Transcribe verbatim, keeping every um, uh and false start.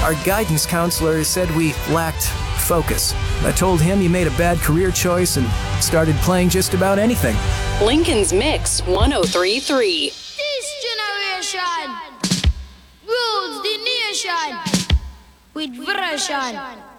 Our guidance counselor said we lacked focus. I told him he made a bad career choice and started playing just about anything. Lincoln's Mix one oh three point three. This generation rules the nation with version.